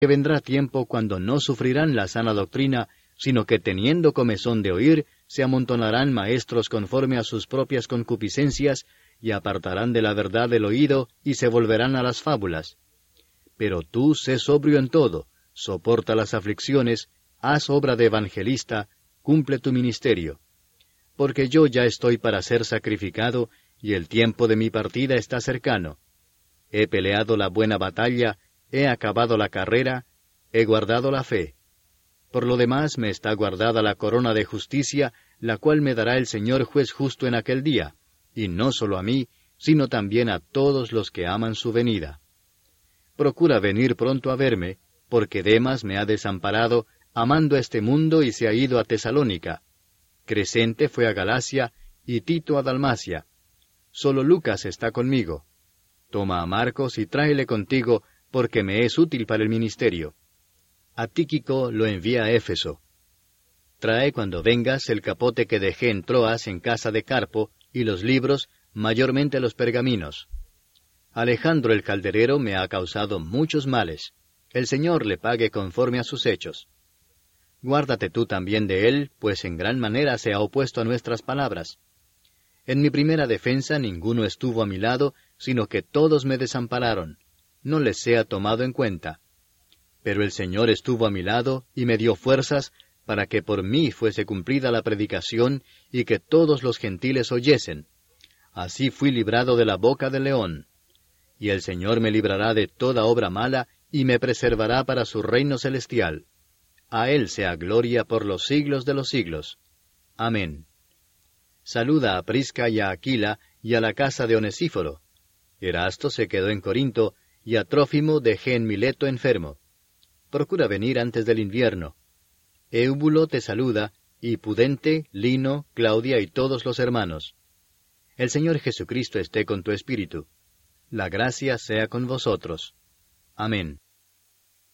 que vendrá tiempo cuando no sufrirán la sana doctrina, sino que teniendo comezón de oír, se amontonarán maestros conforme a sus propias concupiscencias, y apartarán de la verdad el oído, y se volverán a las fábulas. Pero tú sé sobrio en todo, soporta las aflicciones, haz obra de evangelista, cumple tu ministerio. Porque yo ya estoy para ser sacrificado, y el tiempo de mi partida está cercano. He peleado la buena batalla, he acabado la carrera, he guardado la fe. Por lo demás me está guardada la corona de justicia, la cual me dará el Señor juez justo en aquel día, y no solo a mí, sino también a todos los que aman su venida. Procura venir pronto a verme, porque Demas me ha desamparado, amando este mundo y se ha ido a Tesalónica. Crescente fue a Galacia, y Tito a Dalmacia. Solo Lucas está conmigo. Toma a Marcos y tráele contigo, porque me es útil para el ministerio. A Tíquico lo envía a Éfeso. Trae cuando vengas el capote que dejé en Troas en casa de Carpo, y los libros, mayormente los pergaminos. Alejandro el calderero me ha causado muchos males. El Señor le pague conforme a sus hechos. Guárdate tú también de él, pues en gran manera se ha opuesto a nuestras palabras. En mi primera defensa ninguno estuvo a mi lado, sino que todos me desampararon. No les sea tomado en cuenta. Pero el Señor estuvo a mi lado y me dio fuerzas para que por mí fuese cumplida la predicación y que todos los gentiles oyesen. Así fui librado de la boca del león. Y el Señor me librará de toda obra mala y me preservará para su reino celestial. A Él sea gloria por los siglos de los siglos. Amén. Saluda a Prisca y a Aquila y a la casa de Onesíforo. Erasto se quedó en Corinto, y a Trófimo dejé en Mileto enfermo. Procura venir antes del invierno. Eúbulo te saluda, y Pudente, Lino, Claudia y todos los hermanos. El Señor Jesucristo esté con tu espíritu. La gracia sea con vosotros. Amén.